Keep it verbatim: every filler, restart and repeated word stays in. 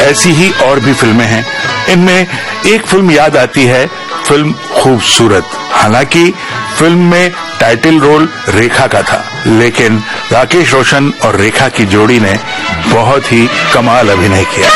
ऐसी ही और भी फिल्में हैं। इनमें एक फिल्म याद आती है, फिल्म खूबसूरत। हालांकि फिल्म में टाइटल रोल रेखा का था, लेकिन राकेश रोशन और रेखा की जोड़ी ने बहुत ही कमाल अभिनय किया।